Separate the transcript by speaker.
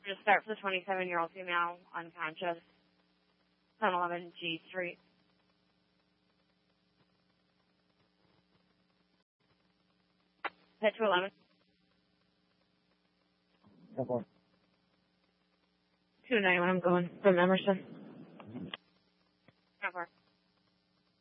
Speaker 1: Just start for the 27-year-old female, unconscious, 711 G Street. Head to 11. 291, I'm going from Emerson.